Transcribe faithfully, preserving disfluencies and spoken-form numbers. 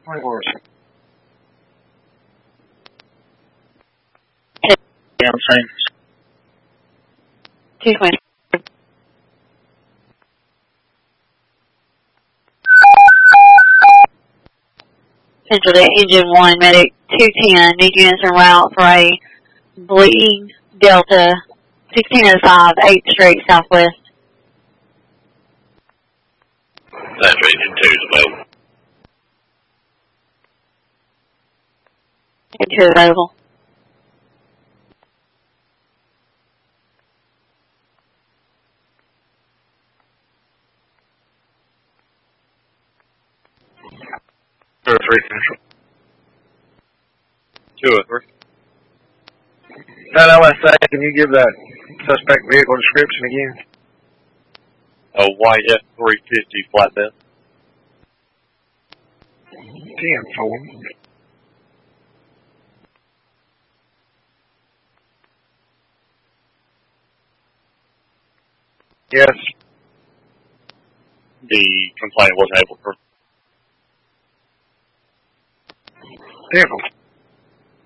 twenty-four. Yeah, I'm saying. two twenty. Central to Engine one, Medic two ten, need units en route for a bleeding Delta sixteen oh five, eighth Street Southwest. That's Engine two's available. Engine two available. Two or three, Central. Two or three. That L S A, can you give that suspect vehicle description again? A white F three fifty flatbed. ten four. Yes. The complainant wasn't able to. Vehicle.